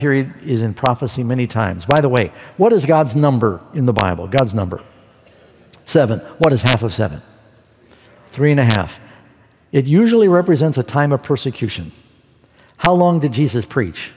period is in prophecy many times. By the way, what is God's number in the Bible? God's number. 7. What is half of 7? 3.5. It usually represents a time of persecution. How long did Jesus preach?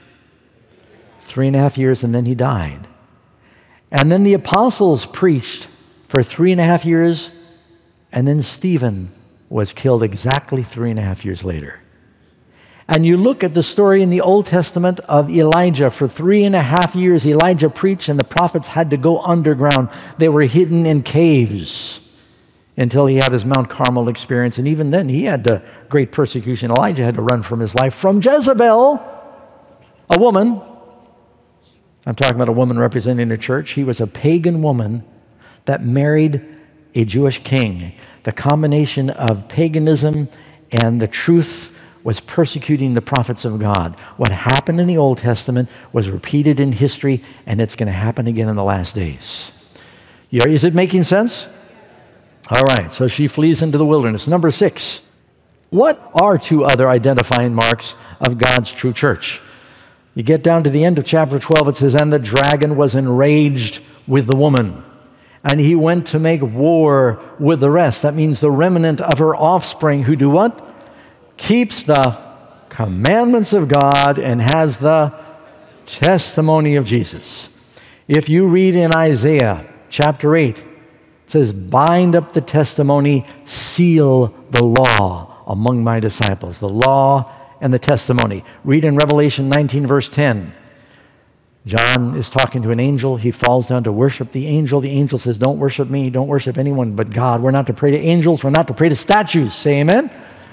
3.5 years, and then he died. And then the apostles preached for 3.5 years, and then Stephen was killed exactly 3.5 years later. And you look at the story in the Old Testament of Elijah. For 3.5 years, Elijah preached, and the prophets had to go underground. They were hidden in caves until he had his Mount Carmel experience. And even then, he had great persecution. Elijah had to run from his life from Jezebel, a woman. I'm talking about a woman representing the church. He was a pagan woman that married a Jewish king. The combination of paganism and the truth was persecuting the prophets of God. What happened in the Old Testament was repeated in history, and it's going to happen again in the last days. Is it making sense? All right, so she flees into the wilderness. Number 6, what are 2 other identifying marks of God's true church? You get down to the end of chapter 12, it says, "And the dragon was enraged with the woman, and he went to make war with the rest." That means the remnant of her offspring who do what? Keeps the commandments of God and has the testimony of Jesus. If you read in Isaiah chapter 8, it says, "Bind up the testimony, seal the law among my disciples." The law and the testimony. Read in Revelation 19, verse 10. John is talking to an angel. He falls down to worship the angel. The angel says, "Don't worship me. Don't worship anyone but God." We're not to pray to angels. We're not to pray to statues. Say amen.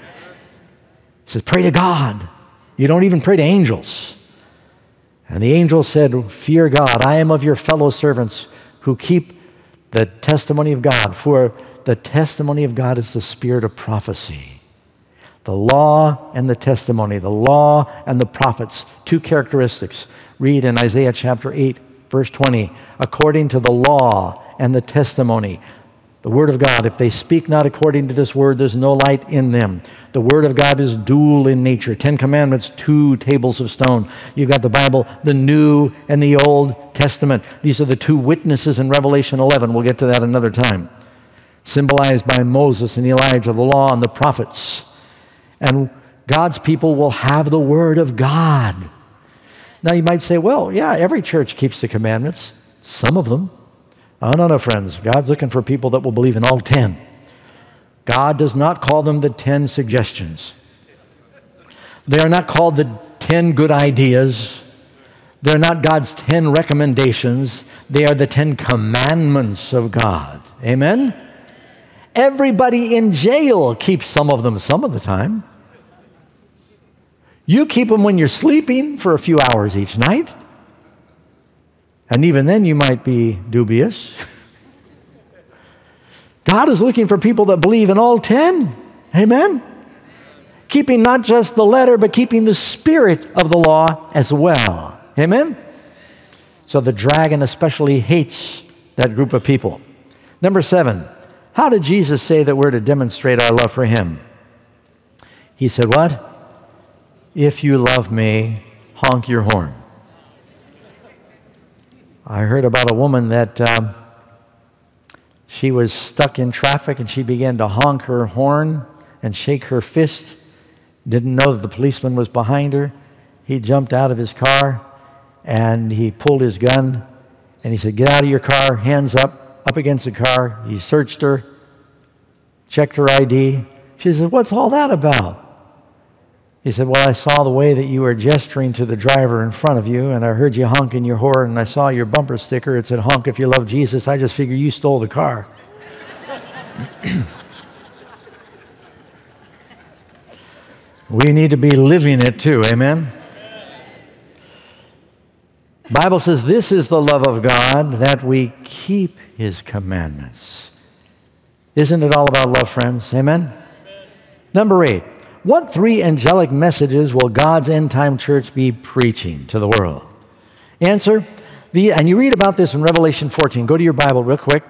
He says, "Pray to God. You don't even pray to angels." And the angel said, "Fear God. I am of your fellow servants who keep the testimony of God. For the testimony of God is the spirit of prophecy." The law and the testimony, the law and the prophets, 2 characteristics. Read in Isaiah chapter 8, verse 20, "According to the law and the testimony." The Word of God, if they speak not according to this Word, there's no light in them. The Word of God is dual in nature. 10 Commandments, 2 tables of stone. You've got the Bible, the New and the Old Testament. These are the 2 witnesses in Revelation 11. We'll get to that another time. Symbolized by Moses and Elijah, the law and the prophets. And God's people will have the Word of God. Now you might say, well, yeah, every church keeps the commandments. Some of them. Oh, no, friends. God's looking for people that will believe in all 10. God does not call them the 10 suggestions. They are not called the 10 good ideas. They're not God's 10 recommendations. They are the 10 commandments of God. Amen? Everybody in jail keeps some of them some of the time. You keep them when you're sleeping for a few hours each night. And even then you might be dubious. God is looking for people that believe in all 10. Amen? Keeping not just the letter, but keeping the spirit of the law as well. Amen? So the dragon especially hates that group of people. Number 7, how did Jesus say that we're to demonstrate our love for him? He said what? "If you love me, honk your horn." I heard about a woman that she was stuck in traffic and she began to honk her horn and shake her fist. Didn't know that the policeman was behind her. He jumped out of his car and he pulled his gun and he said, "Get out of your car, hands up against the car." He searched her, checked her ID. She said, "What's all that about?" He said, "Well, I saw the way that you were gesturing to the driver in front of you, and I heard you honking your horn, and I saw your bumper sticker. It said, 'Honk if you love Jesus.' I just figured you stole the car." We need to be living it too, amen? The Bible says this is the love of God, that we keep his commandments. Isn't it all about love, friends? Amen? Number 8. What 3 angelic messages will God's end-time church be preaching to the world? Answer, and you read about this in Revelation 14. Go to your Bible real quick.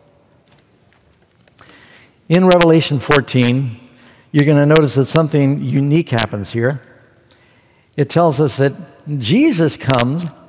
In Revelation 14, you're going to notice that something unique happens here. It tells us that Jesus comes